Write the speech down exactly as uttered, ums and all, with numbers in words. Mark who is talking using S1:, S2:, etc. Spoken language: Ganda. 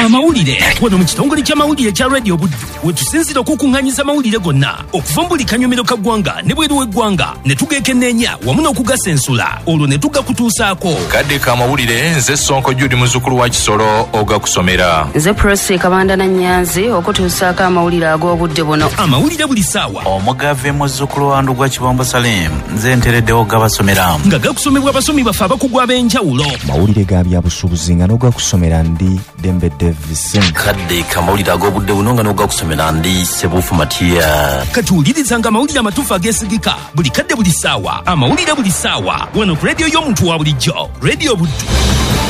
S1: amawulire wano mu kitongole ky'amawulire kya Radio Buddu wetusinzira okukunganyiza amawulire gonna okuva buli kanyomero ka ggwanga ne bweru w'eggwanga ne tugekenneenya wamu n'okugasensula olwo ne tugakutuusaako
S2: kadde ka amawulire nze Sonko Judy muzzukulu wa Kisolo ogakusomera
S3: nze Presi Kabanda na Nyanzi okutuusaako amawulire ag'obudde buno
S1: amawulire buli ssaawa
S4: omugave muzzukulu wa Ndugwa Kibombo Salim nze ntereddewo gabasomera
S1: nga gakusomebwa abasomi baffe abakugu ab'enjawulo
S5: mawulire ga byabusuubuzi nga n'ogakusomera ndi Dembe Davis
S6: kadde kamawulire ag'obudde buno nga n'ogakusomera ndi Sebufu Matiya
S1: katuwulirizanga amawulire amatuufu ageesigika buli kadde buli ssaawa amawulire buli ssaawa wano ku rediyo y'omuntu wa bulijjo Radio Buddu.